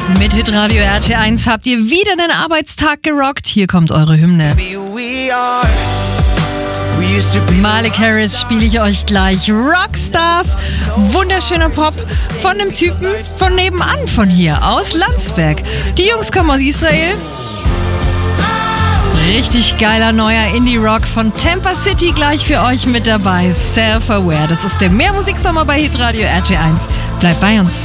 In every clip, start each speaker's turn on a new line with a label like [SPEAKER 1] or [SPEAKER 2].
[SPEAKER 1] Mit Hitradio RT1 habt ihr wieder den Arbeitstag gerockt. Hier kommt eure Hymne. Malik Harris spiele ich euch gleich. Rockstars, wunderschöner Pop von einem Typen von nebenan von hier, aus Landsberg. Die Jungs kommen aus Israel. Richtig geiler neuer Indie-Rock von Tampa City gleich für euch mit dabei. Self-Aware, das ist der Mehrmusiksommer bei Hitradio RT1. Bleibt bei uns.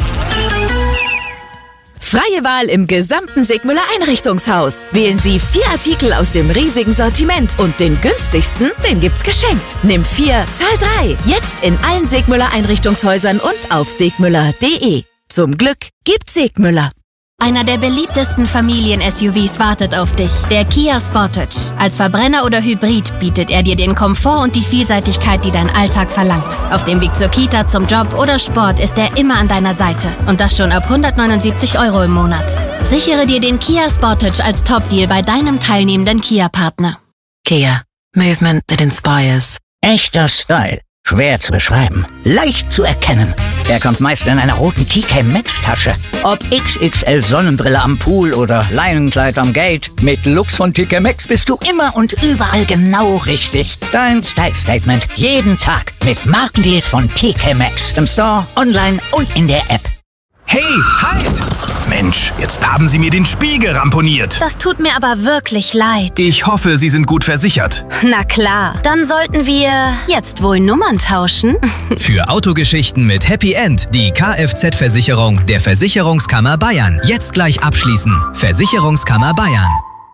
[SPEAKER 2] Freie Wahl im gesamten Segmüller Einrichtungshaus. Wählen Sie 4 Artikel aus dem riesigen Sortiment und den günstigsten, den gibt's geschenkt. Nimm 4, zahl 3. Jetzt in allen Segmüller Einrichtungshäusern und auf segmüller.de. Zum Glück gibt's Segmüller.
[SPEAKER 3] Einer der beliebtesten Familien-SUVs wartet auf dich, der Kia Sportage. Als Verbrenner oder Hybrid bietet er dir den Komfort und die Vielseitigkeit, die dein Alltag verlangt. Auf dem Weg zur Kita, zum Job oder Sport ist er immer an deiner Seite. Und das schon ab 179 € im Monat. Sichere dir den Kia Sportage als Top-Deal bei deinem teilnehmenden Kia-Partner.
[SPEAKER 4] Kia. Movement that inspires.
[SPEAKER 5] Echter Style. Schwer zu beschreiben. Leicht zu erkennen. Er kommt meist in einer roten TK Maxx Tasche. Ob XXL Sonnenbrille am Pool oder Leinenkleid am Gate. Mit Looks von TK Maxx bist du immer und überall genau richtig. Dein Style Statement. Jeden Tag mit Markendeals von TK Maxx. Im Store, online und in der App.
[SPEAKER 6] Hey, halt! Mensch, jetzt haben Sie mir den Spiegel ramponiert.
[SPEAKER 3] Das tut mir aber wirklich leid.
[SPEAKER 6] Ich hoffe, Sie sind gut versichert.
[SPEAKER 3] Na klar, dann sollten wir jetzt wohl Nummern tauschen.
[SPEAKER 7] Für Autogeschichten mit Happy End die Kfz-Versicherung der Versicherungskammer Bayern. Jetzt gleich abschließen. Versicherungskammer Bayern.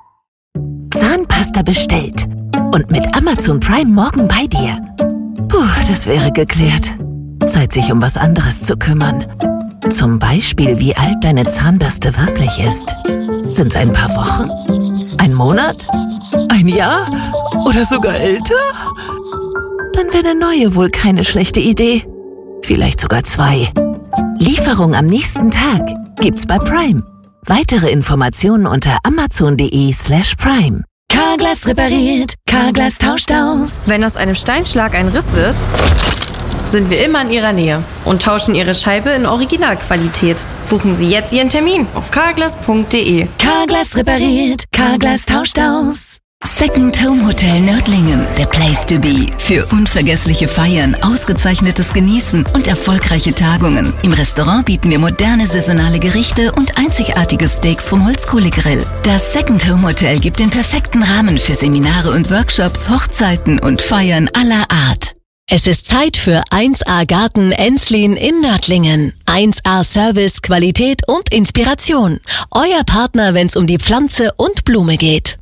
[SPEAKER 4] Zahnpasta bestellt. Und mit Amazon Prime morgen bei dir. Puh, das wäre geklärt. Zeit, sich um was anderes zu kümmern. Zum Beispiel, wie alt deine Zahnbürste wirklich ist. Sind's ein paar Wochen? Ein Monat? Ein Jahr? Oder sogar älter? Dann wäre eine neue wohl keine schlechte Idee. Vielleicht sogar 2. Lieferung am nächsten Tag gibt's bei Prime. Weitere Informationen unter amazon.de/prime.
[SPEAKER 2] Carglass repariert, Carglass tauscht aus.
[SPEAKER 8] Wenn aus einem Steinschlag ein Riss wird, sind wir immer in Ihrer Nähe und tauschen Ihre Scheibe in Originalqualität. Buchen Sie jetzt Ihren Termin auf carglass.de.
[SPEAKER 2] Carglass repariert, Carglass tauscht aus.
[SPEAKER 9] Second Home Hotel Nördlingen, the place to be. Für unvergessliche Feiern, ausgezeichnetes Genießen und erfolgreiche Tagungen. Im Restaurant bieten wir moderne saisonale Gerichte und einzigartige Steaks vom Holzkohlegrill. Das Second Home Hotel gibt den perfekten Rahmen für Seminare und Workshops, Hochzeiten und Feiern aller Art. Es ist Zeit für 1A Garten Enslin in Nördlingen. 1A Service, Qualität und Inspiration. Euer Partner, wenn es um die Pflanze und Blume geht.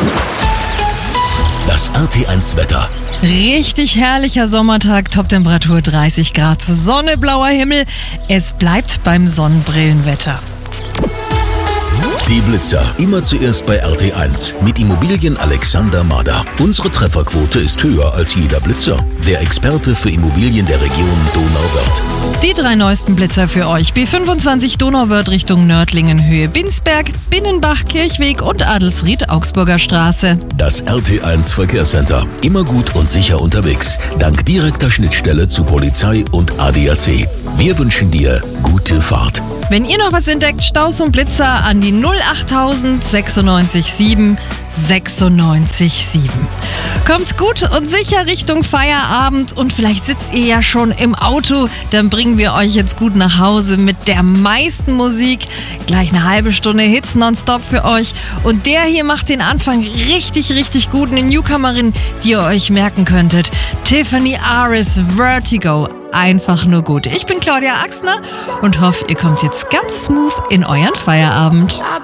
[SPEAKER 10] Das RT1 Wetter.
[SPEAKER 1] Richtig herrlicher Sommertag, Toptemperatur 30 Grad, Sonne, blauer Himmel. Es bleibt beim Sonnenbrillenwetter.
[SPEAKER 10] Die Blitzer, immer zuerst bei RT1 mit Immobilien Alexander Mader. Unsere Trefferquote ist höher als jeder Blitzer. Der Experte für Immobilien der Region Donauwörth.
[SPEAKER 1] Die 3 neuesten Blitzer für euch. B25 Donauwörth Richtung Nördlingen, Höhe Binsberg, Binnenbach, Kirchweg und Adelsried, Augsburger Straße.
[SPEAKER 10] Das RT1 Verkehrscenter. Immer gut und sicher unterwegs. Dank direkter Schnittstelle zu Polizei und ADAC. Wir wünschen dir gute Fahrt.
[SPEAKER 1] Wenn ihr noch was entdeckt, Staus und Blitzer an die 08000 96 7 96 7. Kommt gut und sicher Richtung Feierabend und vielleicht sitzt ihr ja schon im Auto, dann bringen wir euch jetzt gut nach Hause mit der meisten Musik. Gleich eine halbe Stunde Hits nonstop für euch und der hier macht den Anfang richtig, richtig gut. Eine Newcomerin, die ihr euch merken könntet. Tiffany Aris, Vertigo. Einfach nur gut. Ich bin Claudia Axner und hoffe, ihr kommt jetzt ganz smooth in euren Feierabend.